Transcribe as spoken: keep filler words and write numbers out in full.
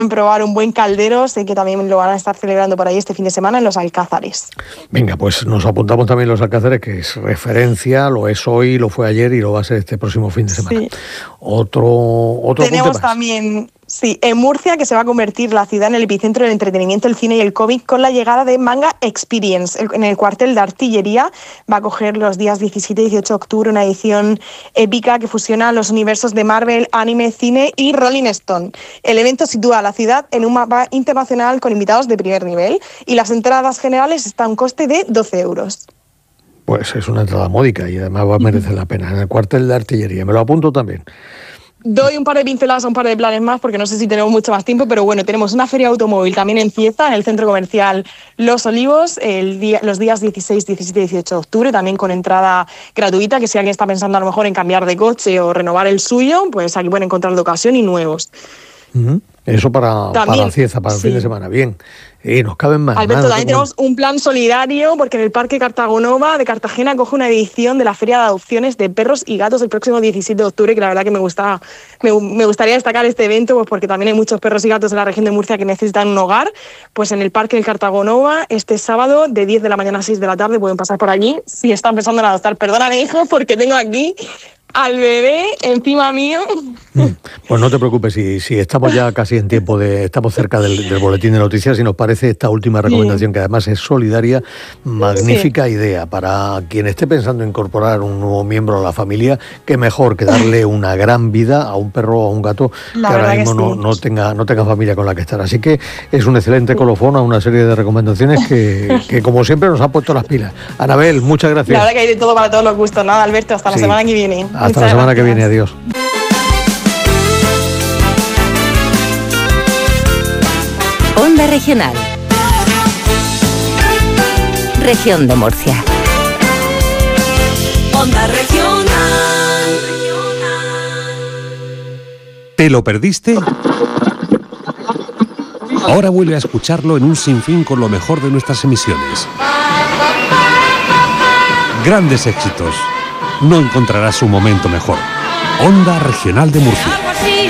probar un buen caldero, sé que también lo van a estar celebrando por ahí este fin de semana en los Alcázares. Venga, pues nos apuntamos también los Alcázares, que es referencia, lo es hoy, lo fue ayer y lo va a ser este próximo fin de semana. Sí. Otro, otro Tenemos también, sí, en Murcia, que se va a convertir la ciudad en el epicentro del entretenimiento, el cine y el cómic, con la llegada de Manga Experience. En el cuartel de artillería va a coger los días diecisiete y dieciocho de octubre una edición épica que fusiona los universos de Marvel, anime, cine y Rolling Stone. El evento sitúa a la ciudad en un mapa internacional con invitados de primer nivel y las entradas generales están a un coste de doce euros. Pues es una entrada módica y además va a merecer la pena. En el cuartel de artillería, me lo apunto también. Doy un par de pinceladas a un par de planes más porque no sé si tenemos mucho más tiempo, pero bueno, tenemos una feria automóvil también en Cieza, en el centro comercial Los Olivos, el día, los días dieciséis, diecisiete y dieciocho de octubre, también con entrada gratuita, que si alguien está pensando a lo mejor en cambiar de coche o renovar el suyo, pues aquí pueden encontrar de ocasión y nuevos. Uh-huh. Eso para, para Cieza, para el sí. fin de semana, bien. Y nos caben más. Alberto, más, también no tenemos un plan solidario porque en el Parque Cartagonova de Cartagena coge una edición de la Feria de Adopciones de Perros y Gatos el próximo diecisiete de octubre, que la verdad que me gusta, me, me gustaría destacar este evento pues porque también hay muchos perros y gatos en la región de Murcia que necesitan un hogar. Pues en el Parque del Cartagonova, este sábado, de diez de la mañana a seis de la tarde, pueden pasar por allí si están pensando en adoptar. Perdóname, hijo, porque tengo aquí al bebé encima mío. Pues no te preocupes, si, si estamos ya casi en tiempo de, estamos cerca del, del boletín de noticias y nos parece esta última recomendación, sí. que además es solidaria, magnífica sí. idea para quien esté pensando en incorporar un nuevo miembro a la familia, que mejor que darle una gran vida a un perro o a un gato la que ahora mismo que sí. no, no, tenga, no tenga familia con la que estar. Así que es un excelente colofón a una serie de recomendaciones que, que como siempre nos han puesto las pilas. Anabel, muchas gracias. La verdad que hay de todo para todos los gustos. Nada, Alberto, hasta sí. la semana que viene. Hasta Muchas la semana gracias. que viene, adiós. Onda Regional. Región de Murcia. Onda Regional. ¿Te lo perdiste? Ahora vuelve a escucharlo en un sinfín con lo mejor de nuestras emisiones. Grandes éxitos. No encontrarás un momento mejor. Onda Regional de Murcia.